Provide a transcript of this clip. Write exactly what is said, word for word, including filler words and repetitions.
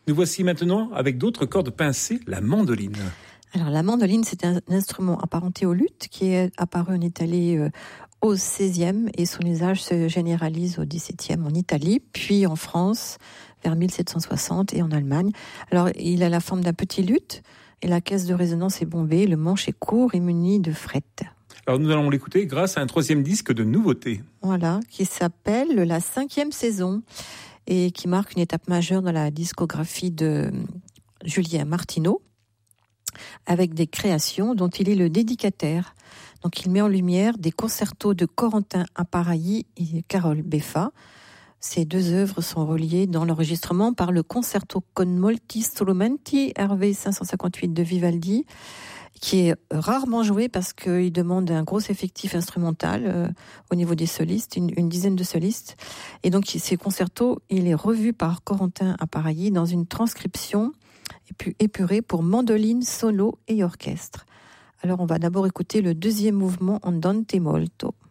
Nous voici maintenant avec d'autres cordes pincées, la mandoline. Alors la mandoline, c'est un instrument apparenté au luth qui est apparu en Italie euh, au seizième et son usage se généralise au dix-septième en Italie, puis en France vers mille sept cent soixante et en Allemagne. Alors il a la forme d'un petit luth et la caisse de résonance est bombée, le manche est court et muni de frettes. Alors nous allons l'écouter grâce à un troisième disque de nouveauté. Voilà, qui s'appelle La cinquième saison et qui marque une étape majeure dans la discographie de Julien Martineau, avec des créations dont il est le dédicataire. Donc il met en lumière des concertos de Corentin Aparailly et Carole Beffa. Ces deux œuvres sont reliées dans l'enregistrement par le Concerto con molti strumenti R V cinq cent cinquante-huit de Vivaldi, qui est rarement joué parce qu'il demande un gros effectif instrumental euh, au niveau des solistes, une, une dizaine de solistes. Et donc ces concertos, il est revu par Corentin Aparailly dans une transcription et puis épurée pour mandoline, solo et orchestre. Alors on va d'abord écouter le deuxième mouvement Andante molto.